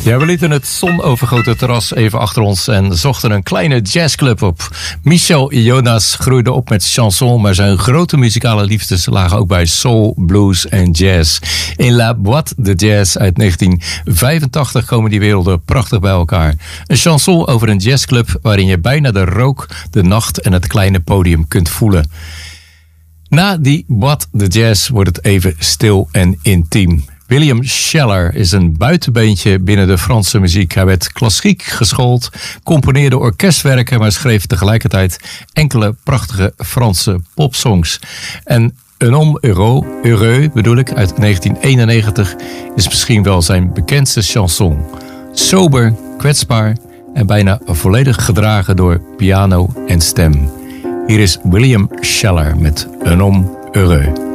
Ja, we lieten het zonovergoten terras even achter ons en zochten een kleine jazzclub op. Michel Jonas groeide op met chanson, maar zijn grote muzikale liefdes lagen ook bij soul, blues en jazz. In La Boîte de Jazz uit 1985 komen die werelden prachtig bij elkaar. Een chanson over een jazzclub waarin je bijna de rook, de nacht en het kleine podium kunt voelen. Na die Boîte de Jazz wordt het even stil en intiem. William Sheller is een buitenbeentje binnen de Franse muziek. Hij werd klassiek geschoold, componeerde orkestwerken, maar schreef tegelijkertijd enkele prachtige Franse popsongs. En Un homme heureux bedoel ik, uit 1991, is misschien wel zijn bekendste chanson. Sober, kwetsbaar en bijna volledig gedragen door piano en stem. Hier is William Sheller met Un homme heureux.